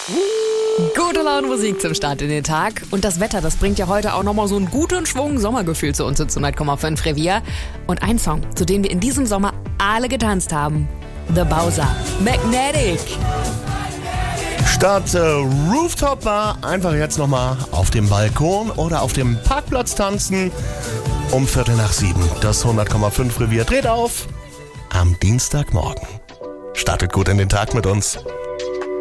Gute Laune Musik zum Start in den Tag. Und das Wetter, das bringt ja heute auch nochmal so einen guten Schwung Sommergefühl zu uns ins 100,5 Revier. Und ein Song, zu dem wir in diesem Sommer alle getanzt haben. The Bowser, Magnetic. Statt Rooftop Bar einfach jetzt nochmal auf dem Balkon oder auf dem Parkplatz tanzen. Um 7:15. Das 100,5 Revier dreht auf am Dienstagmorgen. Startet gut in den Tag mit uns.